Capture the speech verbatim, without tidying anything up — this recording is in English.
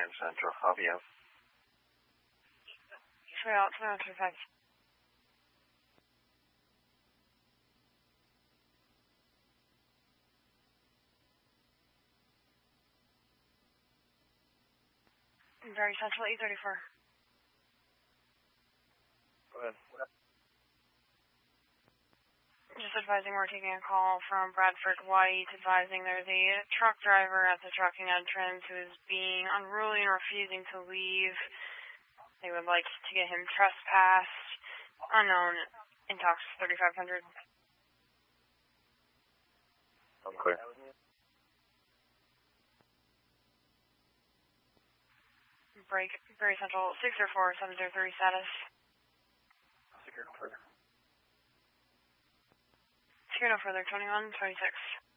Grand Central. Fabio. three out, three out, three five. Very Central, E thirty-four. Go ahead. Just advising we're taking a call from Bradford White, advising there's a truck driver at the trucking entrance who is being unruly and refusing to leave. They would like to get him trespassed. Unknown, intox thirty-five hundred. I'm clear. Break, Very Central, six zero four, seven zero three status. Secure no further. Secure no further, twenty-one twenty-six.